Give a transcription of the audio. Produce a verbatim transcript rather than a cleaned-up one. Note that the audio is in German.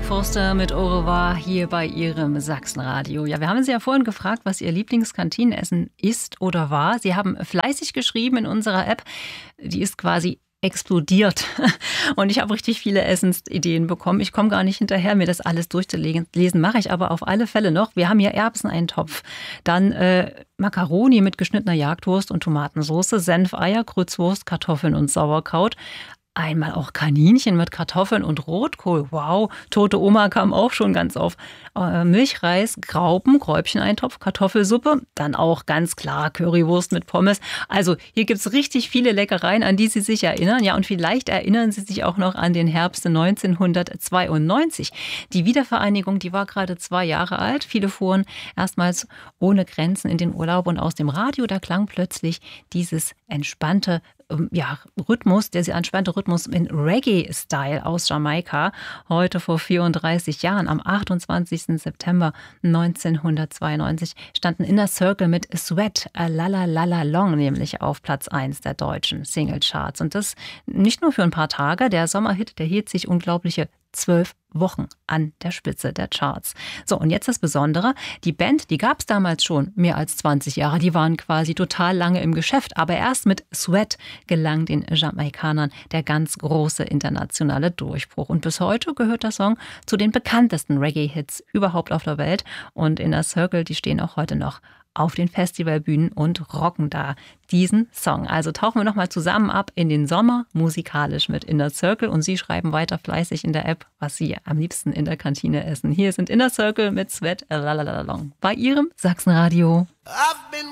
Forster mit Au revoir hier bei Ihrem Sachsenradio. Ja, wir haben Sie ja vorhin gefragt, was Ihr Lieblingskantinenessen ist oder war. Sie haben fleißig geschrieben in unserer App. Die ist quasi explodiert. Und ich habe richtig viele Essensideen bekommen. Ich komme gar nicht hinterher, mir das alles durchzulesen. Mache ich aber auf alle Fälle noch. Wir haben hier Erbseneintopf, dann äh, Macaroni mit geschnittener Jagdwurst und Tomatensauce, Senf, Eier, Grützwurst, Kartoffeln und Sauerkraut. Einmal auch Kaninchen mit Kartoffeln und Rotkohl. Wow, tote Oma kam auch schon ganz auf. Äh, Milchreis, Graupen, Gräubcheneintopf, Kartoffelsuppe. Dann auch ganz klar Currywurst mit Pommes. Also hier gibt es richtig viele Leckereien, an die Sie sich erinnern. Ja, und vielleicht erinnern Sie sich auch noch an den Herbst neunzehnhundertzweiundneunzig. Die Wiedervereinigung, die war gerade zwei Jahre alt. Viele fuhren erstmals ohne Grenzen in den Urlaub. Und aus dem Radio, da klang plötzlich dieses entspannte Ja, Rhythmus, der sehr entspannte Rhythmus in Reggae-Style aus Jamaika. Heute vor vierunddreißig Jahren, am achtundzwanzigsten September neunzehnhundertzweiundneunzig, standen Inner Circle mit Sweat, a la la la la long, nämlich auf Platz eins der deutschen Singlecharts. Und das nicht nur für ein paar Tage. Der Sommerhit, der hielt sich unglaubliche zwölf Wochen an der Spitze der Charts. So, und jetzt das Besondere, die Band, die gab es damals schon mehr als zwanzig Jahre, die waren quasi total lange im Geschäft, aber erst mit Sweat gelang den Jamaikanern der ganz große internationale Durchbruch. Und bis heute gehört der Song zu den bekanntesten Reggae-Hits überhaupt auf der Welt. Und Inner Circle, die stehen auch heute noch auf den Festivalbühnen und rocken da diesen Song. Also tauchen wir nochmal zusammen ab in den Sommer, musikalisch mit Inner Circle. Und Sie schreiben weiter fleißig in der App, was Sie am liebsten in der Kantine essen. Hier sind Inner Circle mit Sweat, lalalala, bei Ihrem Sachsenradio.